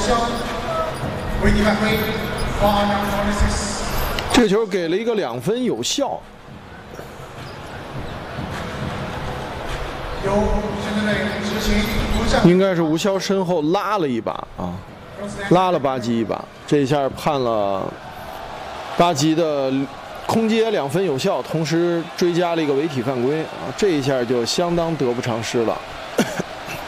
这个球给了一个2分有效。应该是吴骁身后拉了一把啊，拉了巴基一把，这一下判了巴基的空接2分有效，同时追加了一个违体犯规啊，这一下就相当得不偿失了。